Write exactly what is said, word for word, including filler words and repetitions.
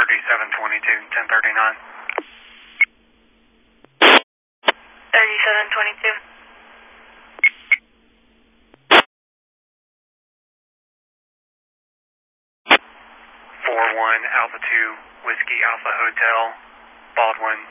thirty-seven twenty-two, ten thirty-nine. thirty-seven twenty-two. four one Alpha two, Whiskey Alpha Hotel, Baldwin,